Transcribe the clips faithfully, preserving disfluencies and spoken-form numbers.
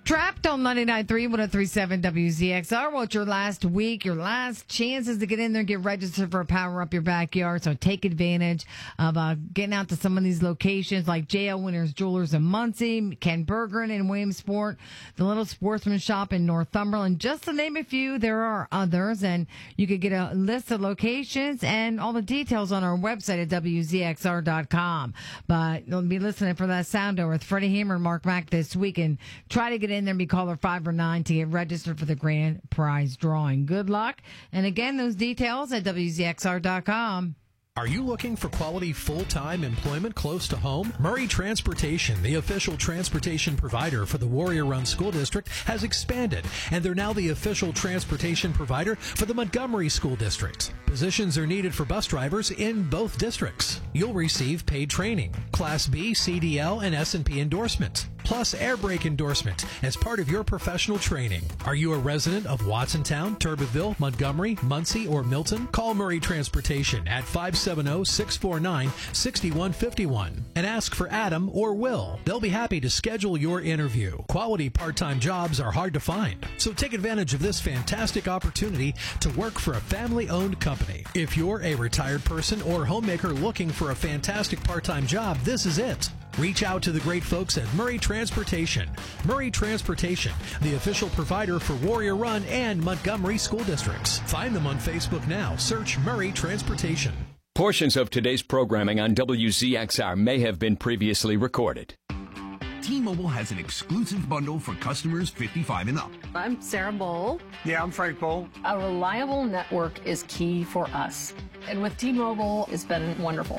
Trapped on ninety-nine point three, one oh three point seven W Z X R. Well, it's your last week, your last chances to get in there and get registered for Power Up Your Backyard. So take advantage of uh, getting out to some of these locations like J L Winners Jewelers in Muncie, Ken Bergeron in Williamsport, the Little Sportsman Shop in Northumberland. Just to name a few, there are others. And you could get a list of locations and all the details on our website at W Z X R dot com. But you'll be listening for that sounder with Freddie Hammer and Mark Mack this week and try to get in there and be caller five or nine to get registered for the grand prize drawing. Good luck. And again, those details at W Z X R dot com. Are you looking for quality full-time employment close to home? Murray Transportation, the official transportation provider for the Warrior Run School District, has expanded, and they're now the official transportation provider for the Montgomery School District. Positions are needed for bus drivers in both districts. You'll receive paid training, Class B, C D L, and S and P endorsement, plus air brake endorsement as part of your professional training. Are you a resident of Watsontown, Turbeville, Montgomery, Muncie, or Milton? Call Murray Transportation at five seven zero, six four nine, six one five one and ask for Adam or Will. They'll be happy to schedule your interview. Quality part-time jobs are hard to find, so take advantage of this fantastic opportunity to work for a family-owned company. If you're a retired person or homemaker looking for a fantastic part-time job, this is it. Reach out to the great folks at Murray Transportation. Murray Transportation, the official provider for Warrior Run and Montgomery school districts. Find them on Facebook now. Search Murray Transportation. Portions of today's programming on W Z X R may have been previously recorded. T-Mobile has an exclusive bundle for customers fifty-five and up. I'm Sarah Bowl. Yeah, I'm Frank Bowl. A reliable network is key for us. And with T-Mobile, it's been wonderful.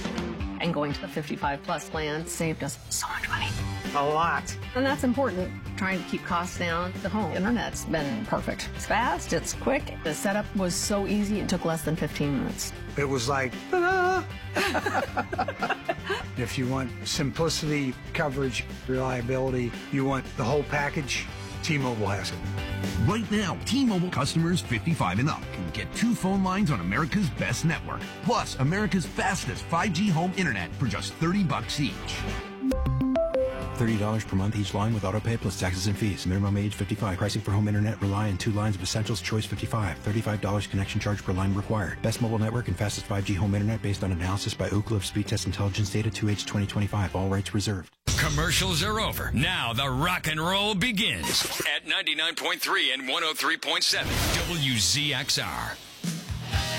And going to the fifty-five plus plan saved us so much money. A lot. And that's important. Trying to keep costs down. The home internet's been perfect. It's fast, it's quick. The setup was so easy, it took less than fifteen minutes. It was like, ta-da! If you want simplicity, coverage, reliability, you want the whole package, T-Mobile has it. Right now, T-Mobile customers fifty-five and up can get two phone lines on America's best network, plus America's fastest five G home internet for just thirty bucks each. thirty dollars per month each line with autopay plus taxes and fees. Minimum age fifty-five. Pricing for home internet rely on two lines of Essentials Choice fifty-five. thirty-five dollars connection charge per line required. Best mobile network and fastest five G home internet based on analysis by Ookla of Speed Test Intelligence data two H twenty twenty-five. All rights reserved. Commercials are over. Now the rock and roll begins at ninety-nine point three and one oh three point seven W Z X R.